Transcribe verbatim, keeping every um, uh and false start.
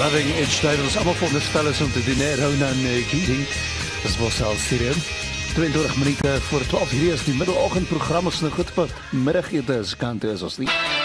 Loving Each Day, ons allemaal veronderstel is om te doen, hè, Ronan uh, Keating, dis Bosal Stadium. tweeëntwintig minute voor twaalf, hier is die middeloggendprogram, ons nou goed vir middagete is kant, is ons nie.